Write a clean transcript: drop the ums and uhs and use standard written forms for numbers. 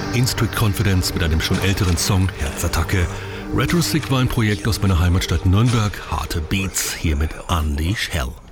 In Strict Confidence mit einem schon älteren Song, Herzattacke. Retrosick war ein Projekt aus meiner Heimatstadt Nürnberg, harte Beats, hier mit Andy Schell.